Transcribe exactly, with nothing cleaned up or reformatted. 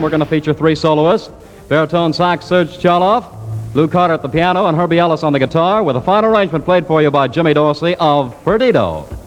we're going to feature three soloists. Baritone sax Serge Chaloff, Lou Carter at the piano, and Herbie Ellis on the guitar, with a final arrangement played for you by Jimmy Dorsey of Perdido.